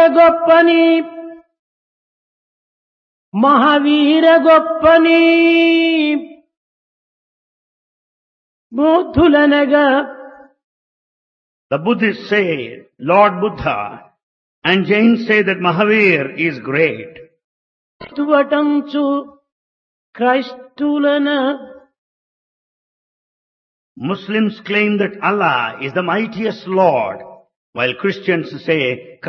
గొప్పని Mahavir గొప్పని బౌద్ధులనగా The Buddhists say Lord Buddha, and Jains say that Mahavir is great. తువటంచు క్రైస్తవులన Muslims claim that Allah is the mightiest Lord, while Christians say